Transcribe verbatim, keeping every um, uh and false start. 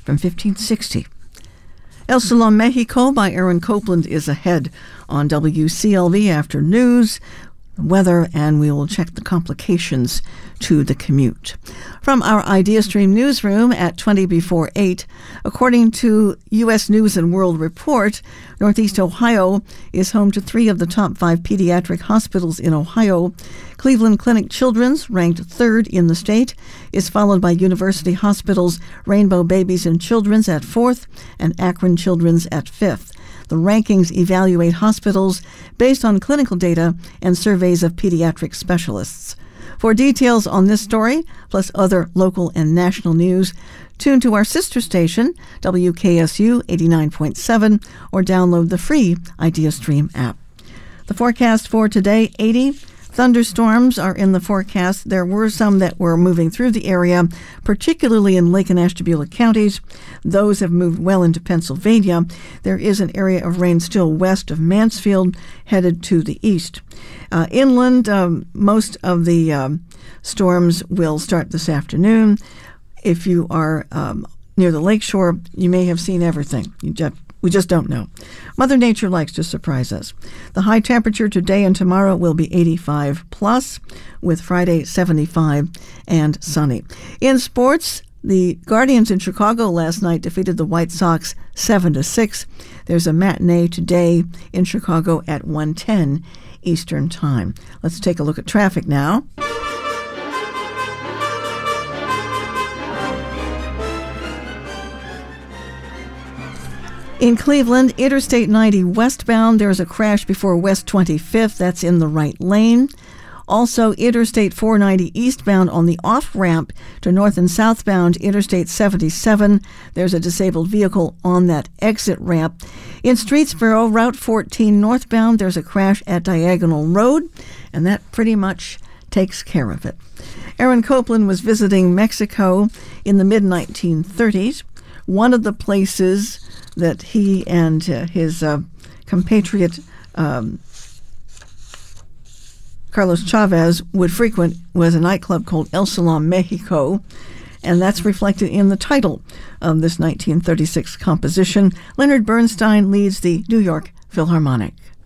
from fifteen sixty. El Salon, Mexico by Aaron Copland is ahead on W C L V after news, weather, and we will check the complications to the commute. From our IdeaStream newsroom at twenty before eight, according to U S News and World Report, Northeast Ohio is home to three of the top five pediatric hospitals in Ohio. Cleveland Clinic Children's, ranked third in the state, is followed by University Hospital's Rainbow Babies and Children's at fourth and Akron Children's at fifth. The rankings evaluate hospitals based on clinical data and surveys of pediatric specialists. For details on this story, plus other local and national news, tune to our sister station, W K S U eighty-nine point seven, or download the free IdeaStream app. The forecast for today, eighty. Thunderstorms are in the forecast. There were some that were moving through the area, particularly in Lake and Ashtabula counties. Those have moved well into Pennsylvania. There is an area of rain still west of Mansfield, headed to the east. Uh, inland, um, most of the um, storms will start this afternoon. If you are um, near the lakeshore, you may have seen everything. You just We just don't know. Mother Nature likes to surprise us. The high temperature today and tomorrow will be eighty-five plus, with Friday seventy-five and sunny. In sports, the Guardians in Chicago last night defeated the White Sox seven to six. There's a matinee today in Chicago at one ten Eastern Time. Let's take a look at traffic now. In Cleveland, Interstate ninety westbound, there's a crash before West twenty-fifth. That's in the right lane. Also, Interstate four ninety eastbound on the off-ramp to north and southbound Interstate seventy-seven. There's a disabled vehicle on that exit ramp. In Streetsboro, Route fourteen northbound, there's a crash at Diagonal Road, and that pretty much takes care of it. Aaron Copland was visiting Mexico in the mid nineteen thirties. One of the places that he and uh, his uh, compatriot um, Carlos Chavez would frequent was a nightclub called El Salon, Mexico, and that's reflected in the title of this nineteen thirty-six composition. Leonard Bernstein leads the New York Philharmonic.